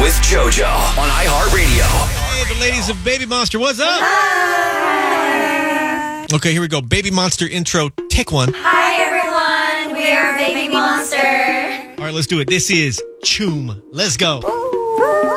with JoJo on iHeartRadio. Hey, the ladies of Baby Monster, what's up? Hi. Okay, here we go. Baby Monster intro, take one. Hi, everyone. We are Baby Monster. All right, let's do it. This is Choom. Let's go.